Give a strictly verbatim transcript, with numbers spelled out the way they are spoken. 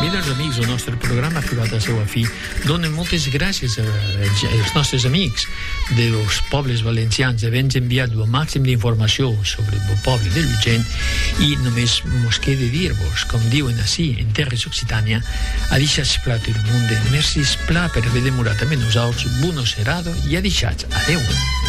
Milers amics, el nostre programa ha arribat a la seva fi. Donen moltes gràcies als nostres amics dels pobles valencians d'haver-nos enviat el màxim d'informació sobre el poble de Llutxent, i només mos queda dir-vos, com diuen així, en terres Occitània, a deixats plat el mundo. Merci, esplà, per haver demorat amb nosaltres, buno serado, i a deixats. Adeu.